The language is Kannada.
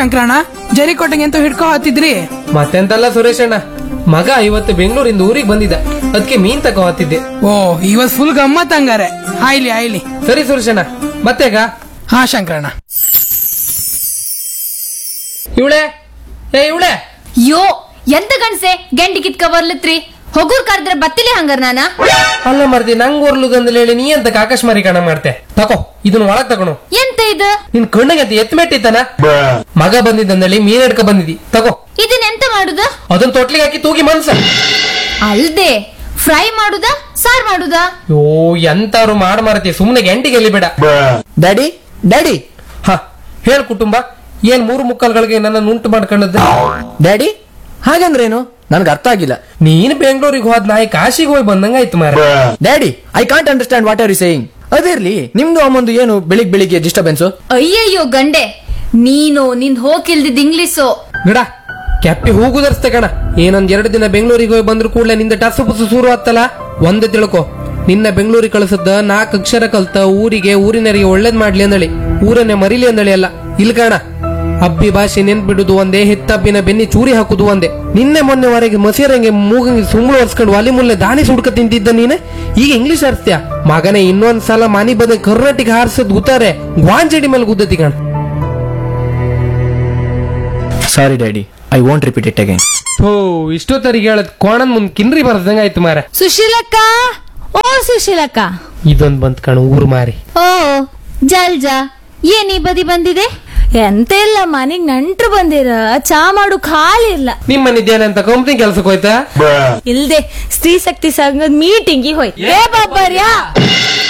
ಶಂಕರಣ್ಣ ಜರಿಕೋಟೆಗೆ ಅಂತ ಹಿಡ್ಕೊ ಹತ್ತಿದ್ರಿ? ಮತ್ತೆಂತಲ್ಲ ಸುರೇಶಣ್ಣ, ಮಗ ಇವತ್ತು ಬೆಂಗಳೂರಿಂದ ಊರಿಗೆ ಬಂದಿದ್ದ, ಅದಕ್ಕೆ ಮೀನ್ ತಗೋ ಹತ್ತಿದ್ದೆ. ಓ, ಇವತ್ ಫುಲ್ ಗಮ್ಮತ್ ಹಂಗಾರೆ. ಆಯ್ಲಿ ಆಯ್ಲಿ. ಸರಿ ಸುರೇಶಣ್ಣ, ಮತ್ತೆಗ? ಹಾ ಶಂಕರಣ್ಣ. ಇವಳೆ ಇವಳೆ ಯೋ ಎಂತ ಗಂಡ್ಸೆ ಗೆಂಡಿ ಕಿತ್ಕ ಬರ್ಲತ್ರಿ? ಹೊಗೂರ್ ಕರೆದ್ರೆ ಬತ್ತಿಲಿ ಹಂಗಾರ ನಾನ? ಅಲ್ಲ ಮರ್ದಿ, ನಂಗ್ ಓರ್ಲುಗಂದ್ರೆ ಹೇಳಿ ನೀ ಅಂತ ಆಕಾಶಮಾರಿ ಕಣ ಮಾಡ್ತೆ. ತಕೋ ಇದನ್ನ ಒಳಗ್ ತಗೊಂಡು. ಎಂತ ಇದು? ನಿನ್ ಕಣ್ಣಿಗೆ ಅಂತ ಎತ್ ಮೆಟ್ಟಿತ್ತಾನ? ಮಗ ಬಂದಿದ್ದಂದೇಳಿ ಮೀನ್ ಹಿಡ್ಕ ಬಂದಿದಿ, ತಗೋ. ಇದನ್ನ ಎಂತ ಮಾಡುದ? ಅದನ್ನ ತೊಟ್ಲಿಗೆ ಹಾಕಿ ತೂಗಿ ಮನ್ಸ. ಅಲ್ದೆ ಫ್ರೈ ಮಾಡುದ, ಸಾರ್ ಮಾಡುದ? ಯೋ ಎಂತಾರು ಮಾರ್ತಿ, ಸುಮ್ನೆ ಗಂಟಿಗೆ ಎಲ್ಲಿ ಬೇಡ. ಡ್ಯಾಡಿ ಡ್ಯಾಡಿ ಹ ಹೇಳ್ ಕುಟುಂಬ, ಏನ್ 3 ಮುಕ್ಕಾಲ್ಗಳಿಗೆ ನನ್ನ ಉಂಟು ಮಾಡ್ಕೊಂಡದ್ದು? ಡ್ಯಾಡಿ ಹಾಗಂದ್ರೇನು? ನನ್ಗೆ ಅರ್ಥ ಆಗಿಲ್ಲ. ನೀನ್ ಬೆಂಗಳೂರಿಗೆ ಹೋದ್ ನಾಯಿ ಕಾಶಿಗೆ ಹೋಗಿ ಬಂದಂಗಾಯ್ತು ಮಾರ. Daddy I can't understand what are you saying. ಅದಿರ್ಲಿ, ನಿಮ್ದು ಅಮ್ಮಂದು ಏನು ಬೆಳಿಗ್ಗೆ ಡಿಸ್ಟರ್ಬೆನ್ಸ್? ಅಯ್ಯಯ್ಯೋ ಗಂಡೆ, ನೀನು ನಿನ್ ಹೋಗಿಲ್ದಿದ್ ಇಂಗ್ಲಿಷು. ಗಿಡ ಕೆಪ್ಪಿ ಹೂಗುದರ್ಸ್ತೆ ಕಣ. ಏನೊಂದ್ 2 ದಿನ ಬೆಂಗಳೂರಿಗೆ ಹೋಗಿ ಬಂದ್ರು ಕೂಡಲೇ ನಿಂದ ಟಸು ಪುಸು ಶುರು ಆತ್ತಲ್ಲ. ಒಂದೇ ತಿಳ್ಕೊ, ನಿನ್ನ ಬೆಂಗಳೂರಿಗೆ ಕಳಿಸದ್ದ 4 ಅಕ್ಷರ ಕಲ್ತ ಊರಿಗೆ, ಊರಿನರಿಗೆ ಒಳ್ಳೇದ್ ಮಾಡ್ಲಿ ಅಂದಳಿ, ಊರನ್ನೇ ಮರಿಲಿ ಅಂದಳಿ ಅಲ್ಲ. ಇಲ್ ಕಾಣ, ಅಬ್ಬಿ ಭಾಷೆ ನೆನ್ಪಿಡುದು ಒಂದೇ, ಹೆತ್ತಬ್ಬಿನ ಬೆನ್ನಿ ಚೂರಿ ಹಾಕುದು ಒಂದೇ. ನಿನ್ನೆ ಮೊನ್ನೆವರೆಗೆ ಮಸೀರಂಗೆ ಮೂಗಂಗೆ ಸುಂಗುಳು ಒರ್ಸ್ಕೊಂಡು ಒಲಿ ಮುಲ್ಲೆ ದಾಣಿ ಸುಡ್ಕ ತಿಂತಿದ್ದ ನೀನೆ, ಈಗ ಇಂಗ್ಲಿಷ್ ಆರಿಸ್ತೀಯ? ಮಗನೇ, ಇನ್ನೊಂದ್ಸಲ ಮನಿ ಬದ ಕರ್ನಾಟಕ ಹಾರಿಸದ್ ಗುತ್ತಾರೆ ಗ್ವಾಂಜಡಿ ಮೇಲೆ ಗುದ್ದತಿ ಕಣ. ಸಾರಿ daddy, I want repeat it again. ಥೋ, ಇಷ್ಟೊತ್ತರಿಗೆ ಹೇಳದ್ ಕೋಣನ್ ಮುಂದ್ ಕಿನ್ರಿ ಬರ್ದಂಗ ಆಯ್ತು ಮಾರ. ಸುಶೀಲಕ್ಕ, ಓ ಸುಶೀಲಕ್ಕ. ಇದೊಂದ್ ಬಂತ್ ಕಣ ಊರ್ ಮಾರಿ. ಓ ಜಲ್ಜಾ, ಏನ್ ಈ ಬದಿ ಬಂದಿದೆ? ಎಂತ ಇಲ್ಲ, ಮನೆಗ್ ನೆಂಟ್ರು ಬಂದಿರ, ಚಾ ಮಾಡು ಖಾಲಿ ಇಲ್ಲ. ನಿಮ್ಮ ಮನಿದ್ದೇನಂತ ಕಂಪ್ನಿ ಕೆಲ್ಸಕ್ಕೆ ಹೋಯ್ತಾ? ಇಲ್ದೆ ಸ್ತ್ರೀ ಶಕ್ತಿ ಸಂಘದ ಮೀಟಿಂಗ್ ಹೋಯ್. ಏ ಬಾಬರ್ಯಾ